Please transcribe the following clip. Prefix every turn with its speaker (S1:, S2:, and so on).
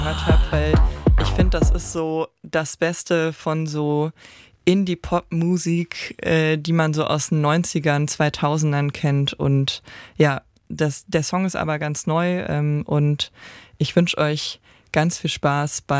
S1: gehört habe, weil ich finde, das ist so das Beste von so Indie-Pop-Musik, die man so aus den 90ern, 2000ern kennt. Und ja, der Song ist aber ganz neu und ich wünsche euch ganz viel Spaß bei